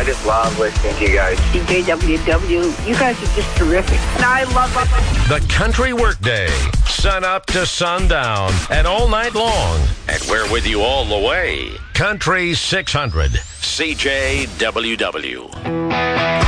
just love listening to you guys. CJWW, you guys are just terrific. And I love The Country Workday. Sun up to sundown and all night long. And we're with you all the way. Country 600. CJWW.